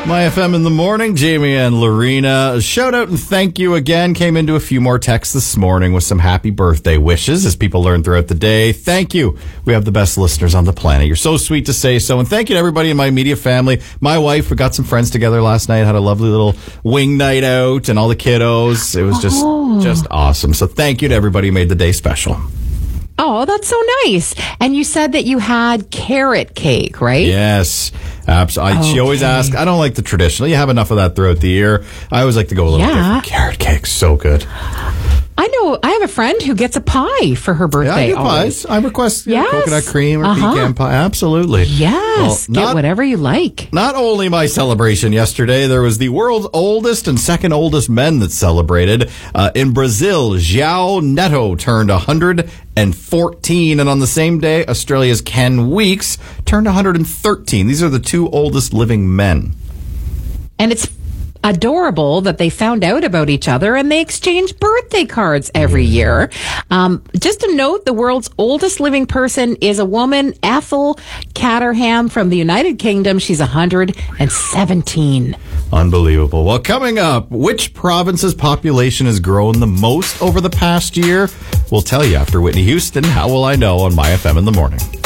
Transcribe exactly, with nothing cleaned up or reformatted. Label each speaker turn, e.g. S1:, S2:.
S1: My F M in the morning, Jamie and Lorena. A shout out and thank you again. Came into a few more texts this morning with some happy birthday wishes as people learn throughout the day. Thank you. We have the best listeners on the planet. You're so sweet to say so. And thank you to everybody in my immediate family. My wife, we got some friends together last night, had a lovely little wing night out and all the kiddos. It was just, oh. just awesome. So thank you to everybody who made the day special.
S2: Oh, that's so nice. And you said that you had carrot cake, right?
S1: Yes, absolutely. Okay. She always asks, I don't like the traditional. You have enough of that throughout the year. I always like to go a little
S2: yeah.
S1: different. Carrot cake, so good.
S2: I know. I have a friend who gets a pie for her birthday.
S1: Yeah, I get pies. I request
S2: yes.
S1: know, coconut cream or
S2: uh-huh.
S1: pecan pie. Absolutely.
S2: Yes. Well, not, get whatever you like.
S1: Not only my celebration yesterday, there was the world's oldest and second oldest men that celebrated. Uh, in Brazil, João Neto turned one hundred fourteen. And on the same day, Australia's Ken Weeks turned one hundred thirteen. These are the two oldest living men.
S2: And it's adorable that they found out about each other and they exchange birthday cards every year. Um, just a note, the world's oldest living person is a woman, Ethel Caterham from the United Kingdom. She's one hundred seventeen.
S1: Unbelievable. Well, coming up, which province's population has grown the most over the past year? We'll tell you after Whitney Houston. How will I know on My F M in the morning?